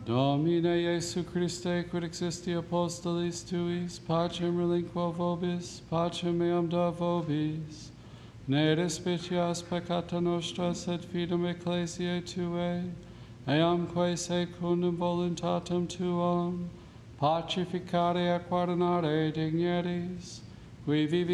Domine Iesu Christe, quid existi apostolis tuis, pacem relinquo vobis, pacem meam da vobis. Ne despicias peccata nostra, sed fidem ecclesiae Tuae, eamque secundum voluntatem Tuam, pacificare et guardinare dignities, qui vivi